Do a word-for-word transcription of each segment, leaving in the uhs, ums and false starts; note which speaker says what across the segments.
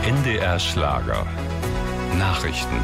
Speaker 1: N D R Schlager. Nachrichten.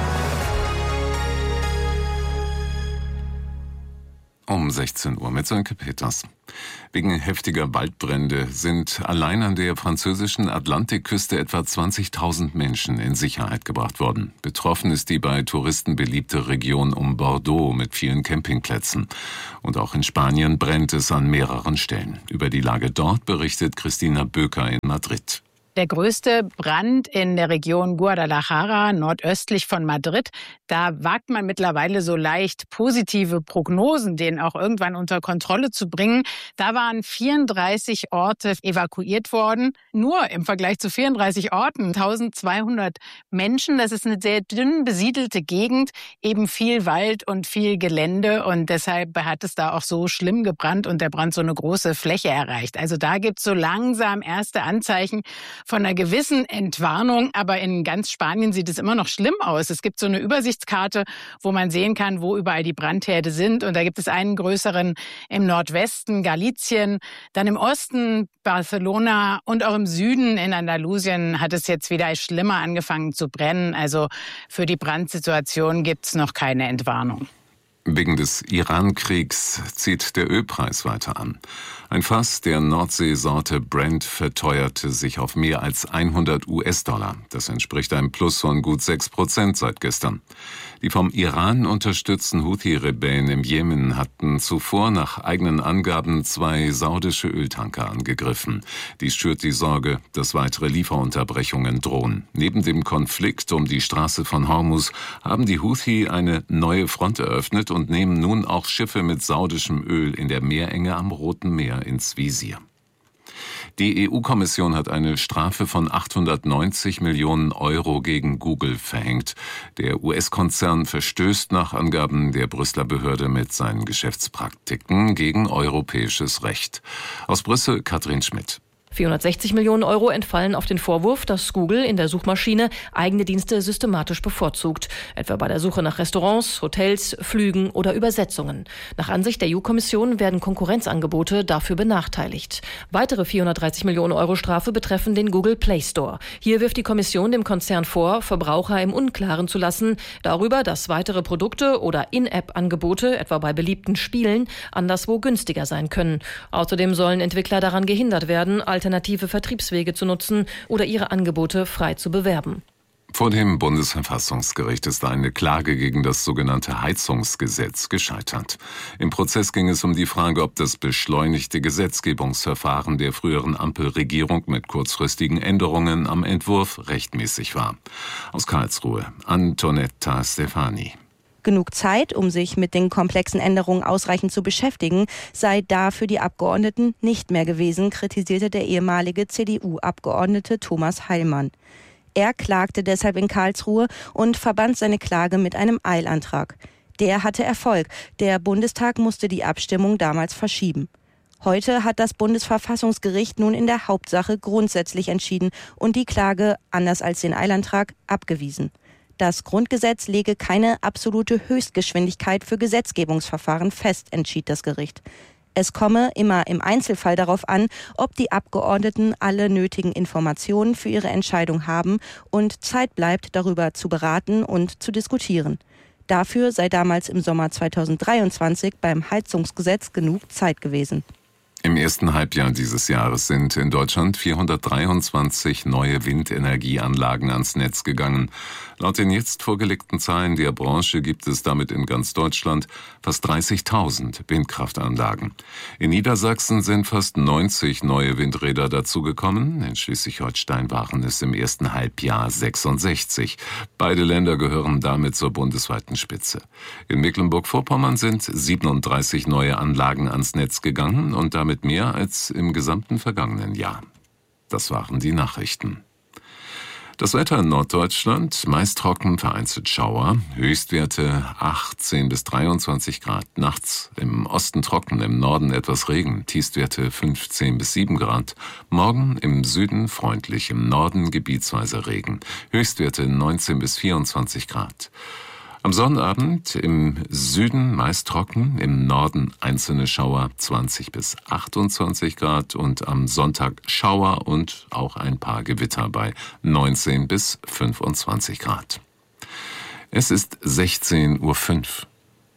Speaker 2: Um sechzehn Uhr mit Sönke Peters. Wegen heftiger Waldbrände sind allein an der französischen Atlantikküste etwa zwanzigtausend Menschen in Sicherheit gebracht worden. Betroffen ist die bei Touristen beliebte Region um Bordeaux mit vielen Campingplätzen. Und auch in Spanien brennt es an mehreren Stellen. Über die Lage dort berichtet Christina Böker in Madrid.
Speaker 3: Der größte Brand in der Region Guadalajara, nordöstlich von Madrid. Da wagt man mittlerweile so leicht positive Prognosen, den auch irgendwann unter Kontrolle zu bringen. Da waren vierunddreißig Orte evakuiert worden. Nur im Vergleich zu vierunddreißig Orten, eintausendzweihundert Menschen. Das ist eine sehr dünn besiedelte Gegend, eben viel Wald und viel Gelände. Und deshalb hat es da auch so schlimm gebrannt und der Brand so eine große Fläche erreicht. Also da gibt es so langsam erste Anzeichen von einer gewissen Entwarnung, aber in ganz Spanien sieht es immer noch schlimm aus. Es gibt so eine Übersichtskarte, wo man sehen kann, wo überall die Brandherde sind. Und da gibt es einen größeren im Nordwesten, Galicien, dann im Osten Barcelona und auch im Süden in Andalusien hat es jetzt wieder schlimmer angefangen zu brennen. Also für die Brandsituation gibt es noch keine Entwarnung.
Speaker 2: Wegen des Iran-Kriegs zieht der Ölpreis weiter an. Ein Fass der Nordseesorte Brent verteuerte sich auf mehr als hundert US-Dollar. Das entspricht einem Plus von gut sechs Prozent seit gestern. Die vom Iran unterstützten Houthi-Rebellen im Jemen hatten zuvor nach eigenen Angaben zwei saudische Öltanker angegriffen. Dies schürt die Sorge, dass weitere Lieferunterbrechungen drohen. Neben dem Konflikt um die Straße von Hormuz haben die Houthi eine neue Front eröffnet und nehmen nun auch Schiffe mit saudischem Öl in der Meerenge am Roten Meer ins Visier. Die E U-Kommission hat eine Strafe von achthundertneunzig Millionen Euro gegen Google verhängt. Der U S-Konzern verstößt nach Angaben der Brüsseler Behörde mit seinen Geschäftspraktiken gegen europäisches Recht. Aus Brüssel Katrin Schmidt.
Speaker 4: vierhundertsechzig Millionen Euro entfallen auf den Vorwurf, dass Google in der Suchmaschine eigene Dienste systematisch bevorzugt, etwa bei der Suche nach Restaurants, Hotels, Flügen oder Übersetzungen. Nach Ansicht der E U-Kommission werden Konkurrenzangebote dafür benachteiligt. Weitere vierhundertdreißig Millionen Euro Strafe betreffen den Google Play Store. Hier wirft die Kommission dem Konzern vor, Verbraucher im Unklaren zu lassen darüber, dass weitere Produkte oder In-App-Angebote, etwa bei beliebten Spielen, anderswo günstiger sein können. Außerdem sollen Entwickler daran gehindert werden, alternative Vertriebswege zu nutzen oder ihre Angebote frei zu bewerben.
Speaker 2: Vor dem Bundesverfassungsgericht ist eine Klage gegen das sogenannte Heizungsgesetz gescheitert. Im Prozess ging es um die Frage, ob das beschleunigte Gesetzgebungsverfahren der früheren Ampelregierung mit kurzfristigen Änderungen am Entwurf rechtmäßig war. Aus Karlsruhe, Antonetta Stefani.
Speaker 5: Genug Zeit, um sich mit den komplexen Änderungen ausreichend zu beschäftigen, sei da für die Abgeordneten nicht mehr gewesen, kritisierte der ehemalige C D U-Abgeordnete Thomas Heilmann. Er klagte deshalb in Karlsruhe und verband seine Klage mit einem Eilantrag. Der hatte Erfolg. Der Bundestag musste die Abstimmung damals verschieben. Heute hat das Bundesverfassungsgericht nun in der Hauptsache grundsätzlich entschieden und die Klage, anders als den Eilantrag, abgewiesen. Das Grundgesetz lege keine absolute Höchstgeschwindigkeit für Gesetzgebungsverfahren fest, entschied das Gericht. Es komme immer im Einzelfall darauf an, ob die Abgeordneten alle nötigen Informationen für ihre Entscheidung haben und Zeit bleibt, darüber zu beraten und zu diskutieren. Dafür sei damals im Sommer zweitausenddreiundzwanzig beim Heizungsgesetz genug Zeit gewesen.
Speaker 2: Im ersten Halbjahr dieses Jahres sind in Deutschland vierhundertdreiundzwanzig neue Windenergieanlagen ans Netz gegangen. Laut den jetzt vorgelegten Zahlen der Branche gibt es damit in ganz Deutschland fast dreißigtausend Windkraftanlagen. In Niedersachsen sind fast neunzig neue Windräder dazugekommen. In Schleswig-Holstein waren es im ersten Halbjahr sechsundsechzig. Beide Länder gehören damit zur bundesweiten Spitze. In Mecklenburg-Vorpommern sind siebenunddreißig neue Anlagen ans Netz gegangen und damit mehr als im gesamten vergangenen Jahr. Das waren die Nachrichten. Das Wetter in Norddeutschland, meist trocken, vereinzelt Schauer, Höchstwerte achtzehn bis dreiundzwanzig Grad. Nachts im Osten trocken, im Norden etwas Regen, Tiefstwerte fünfzehn bis sieben Grad. Morgen im Süden freundlich, im Norden gebietsweise Regen, Höchstwerte neunzehn bis vierundzwanzig Grad. Am Sonnabend im Süden meist trocken, im Norden einzelne Schauer zwanzig bis achtundzwanzig Grad und am Sonntag Schauer und auch ein paar Gewitter bei neunzehn bis fünfundzwanzig Grad. Es ist sechzehn Uhr fünf.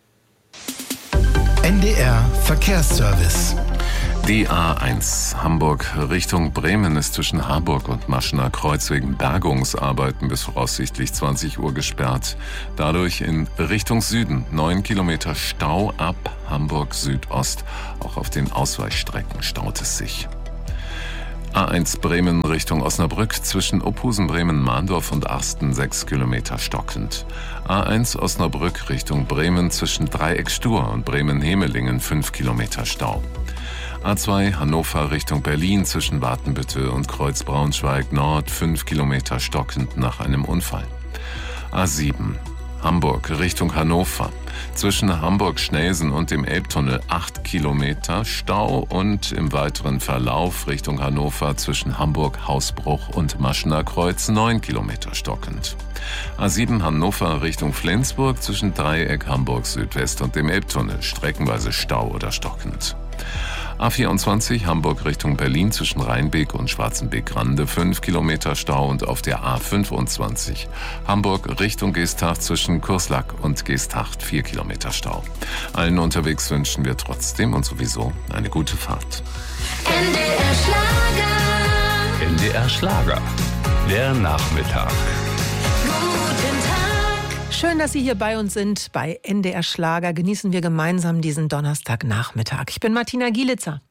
Speaker 6: N D R Verkehrsservice.
Speaker 2: Die A eins Hamburg Richtung Bremen ist zwischen Harburg und Maschener Kreuz wegen Bergungsarbeiten bis voraussichtlich zwanzig Uhr gesperrt. Dadurch in Richtung Süden neun Kilometer Stau ab Hamburg Südost. Auch auf den Ausweichstrecken staut es sich. A eins Bremen Richtung Osnabrück zwischen Ophusen, Bremen, Mahndorf und Arsten sechs Kilometer stockend. A eins Osnabrück Richtung Bremen zwischen Dreieck-Stur und Bremen-Hemelingen fünf Kilometer Stau. A zwei Hannover Richtung Berlin zwischen Watenbüttel und Kreuz Braunschweig Nord fünf Kilometer stockend nach einem Unfall. A sieben Hamburg Richtung Hannover zwischen Hamburg-Schnelsen und dem Elbtunnel acht Kilometer Stau und im weiteren Verlauf Richtung Hannover zwischen Hamburg-Hausbruch und Maschener Kreuz neun Kilometer stockend. A sieben Hannover Richtung Flensburg zwischen Dreieck Hamburg Südwest und dem Elbtunnel streckenweise Stau oder stockend. A vierundzwanzig Hamburg Richtung Berlin zwischen Rheinbeek und Schwarzenbeek-Grande fünf Kilometer Stau und auf der A fünfundzwanzig Hamburg Richtung Geesthacht zwischen Kurslack und Geesthacht vier Kilometer Stau. Allen unterwegs wünschen wir trotzdem und sowieso eine gute Fahrt.
Speaker 7: N D R Schlager.
Speaker 1: N D R Schlager. Der Nachmittag.
Speaker 7: Guten Tag.
Speaker 8: Schön, dass Sie hier bei uns sind. Bei N D R Schlager genießen wir gemeinsam diesen Donnerstagnachmittag. Ich bin Martina Gielitzer.